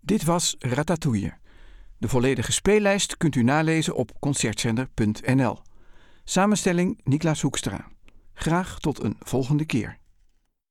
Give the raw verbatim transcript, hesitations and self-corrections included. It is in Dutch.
Dit was Ratatouille. De volledige speellijst kunt u nalezen op concertzender punt n l. Samenstelling Niklas Hoekstra. Graag tot een volgende keer.